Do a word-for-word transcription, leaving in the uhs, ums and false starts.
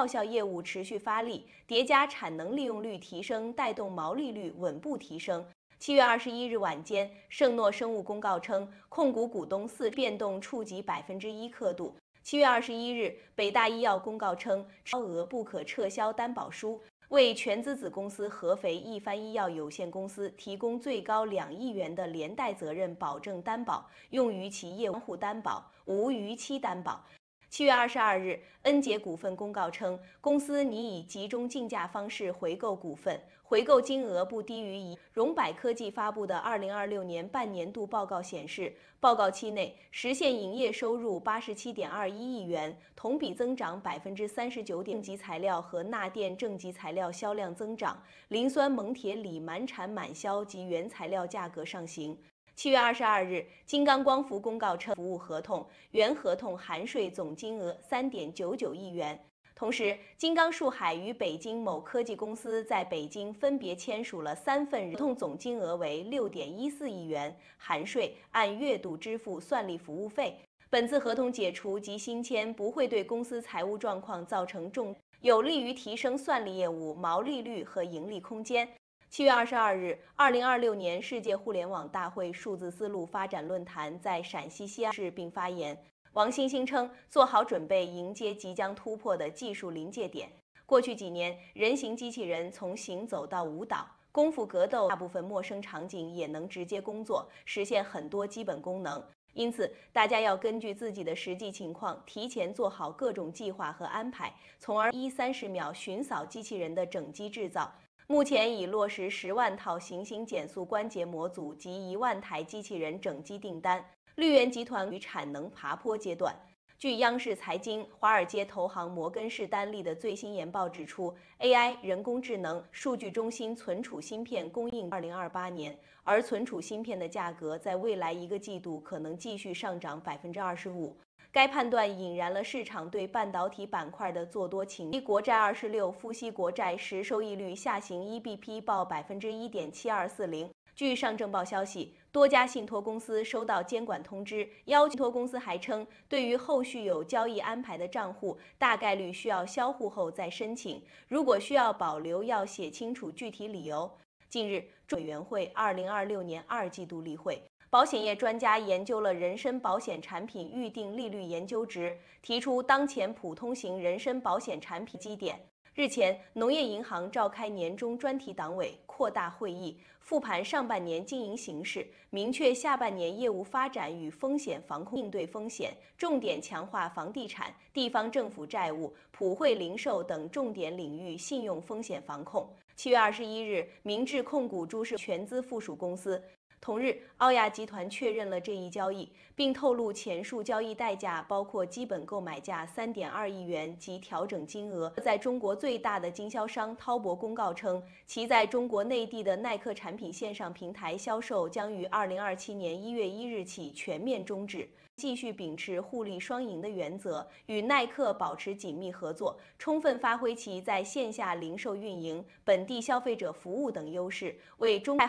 药效业务持续发力，叠加产能利用率提升，带动毛利率稳步提升。七月二十一日晚间，圣诺生物公告称，控股股东四变动触及百分之一刻度。七月二十一日，北大医药公告称，超额不可撤销担保书，为全资子公司合肥一帆医药有限公司提供最高两亿元的连带责任保证担保，用于其业务户担保，无逾期担保。七月二十二日，恩捷股份公告称，公司拟以集中竞价方式回购股份，回购金额不低于一。荣百科技发布的二零二六年半年度报告显示，报告期内实现营业收入八十七点二一亿元，同比增长百分之三十九点。正极材料和钠电正极材料销量增长，磷酸锰铁锂满产满销及原材料价格上行。七月二十二日，金刚光伏公告称，服务合同原合同含税总金额三点九九亿元。同时，金刚树海与北京某科技公司在北京分别签署了三份合同，总金额为六点一四亿元，含税，按月度支付算力服务费。本次合同解除及新签不会对公司财务状况造成重，有利于提升算力业务毛利率和盈利空间。七月二十二日，二零二六年世界互联网大会数字丝路发展论坛在陕西西安市并发言。王兴兴称，做好准备迎接即将突破的技术临界点。过去几年，人形机器人从行走到舞蹈、功夫格斗，大部分陌生场景也能直接工作，实现很多基本功能。因此，大家要根据自己的实际情况，提前做好各种计划和安排，从而一三十秒寻扫机器人的整机制造。目前已落实十万套行星减速关节模组及一万台机器人整机订单。绿源集团于产能爬坡阶段。据央视财经，华尔街投行摩根士丹利的最新研报指出 ，A I 人工智能数据中心存储芯片供应二零二八年，而存储芯片的价格在未来一个季度可能继续上涨百分之二十五。该判断引燃了市场对半导体板块的做多情绪。国债二十六付息国债实收益率下行 ，E B P 报百分之一点七二四零。据上证报消息，多家信托公司收到监管通知，要求信托公司还称，对于后续有交易安排的账户，大概率需要销户后再申请，如果需要保留，要写清楚具体理由。近日，委员会二零二六年二季度例会。保险业专家研究了人身保险产品预定利率研究值，提出当前普通型人身保险产品基点。日前，农业银行召开年终专题党委扩大会议，复盘上半年经营形势，明确下半年业务发展与风险防控应对风险，重点强化房地产、地方政府债务、普惠零售等重点领域信用风险防控。七月二十一日，明智控股株式全资附属公司。同日，奥亚集团确认了这一交易，并透露前述交易代价包括基本购买价三点二亿元及调整金额。在中国最大的经销商滔博公告称，其在中国内地的耐克产品线上平台销售将于二零二七年一月一日起全面终止。继续秉持互利双赢的原则，与耐克保持紧密合作，充分发挥其在线下零售运营、本地消费者服务等优势，为中